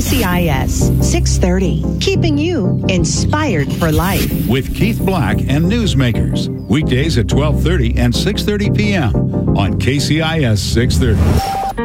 KCIS 630, keeping you inspired for life. With Keith Black and Newsmakers. Weekdays at 12:30 and 6:30 p.m. on KCIS 630.